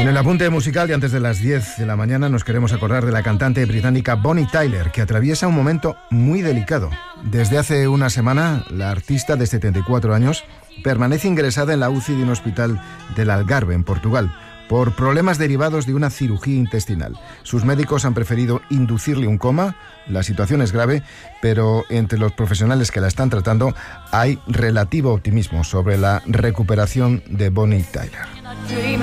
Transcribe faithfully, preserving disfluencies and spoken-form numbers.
En el apunte musical de antes de las diez de la mañana nos queremos acordar de la cantante británica Bonnie Tyler, que atraviesa un momento muy delicado. Desde hace una semana, la artista de setenta y cuatro años permanece ingresada en la U C I de un hospital del Algarve, en Portugal, por problemas derivados de una cirugía intestinal. Sus médicos han preferido inducirle un coma. La situación es grave, pero entre los profesionales que la están tratando hay relativo optimismo sobre la recuperación de Bonnie Tyler.